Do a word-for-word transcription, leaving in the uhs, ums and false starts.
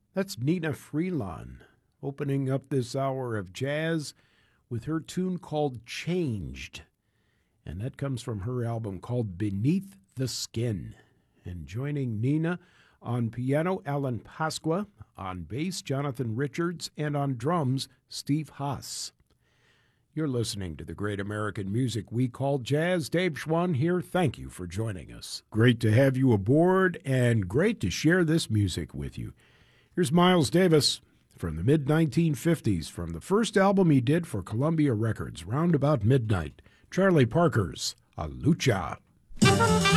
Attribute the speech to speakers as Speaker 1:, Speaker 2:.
Speaker 1: That's Nina Freelon opening up this hour of jazz with her tune called Changed. And that comes from her album called Beneath the Skin. And joining Nina on piano, Alan Pasqua, on bass, Jonathan Richards, and on drums, Steve Haas. You're listening to the great American music we call jazz. Dave Schwann here. Thank you for joining us. Great to have you aboard and great to share this music with you. Here's Miles Davis from the mid nineteen fifties, from the first album he did for Columbia Records, Round About Midnight, Charlie Parker's A Lucha.